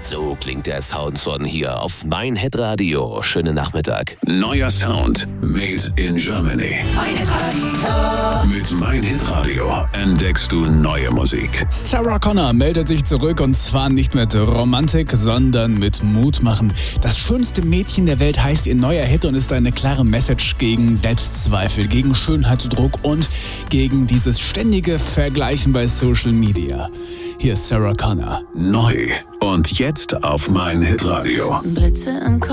So klingt der Sound von hier auf mein Hitradio. Schönen Nachmittag. Neuer Sound made in Germany. Mein Hitradio. Mit Mein Hitradio entdeckst du neue Musik. Sarah Connor meldet sich zurück und zwar nicht mit Romantik, sondern mit Mut machen. Das schönste Mädchen der Welt heißt ihr neuer Hit und ist eine klare Message gegen Selbstzweifel, gegen Schönheitsdruck und gegen dieses ständige Vergleichen bei Social Media. Hier ist Sarah Connor. Neu und jetzt auf Mein Hitradio. Blitze im Kopf.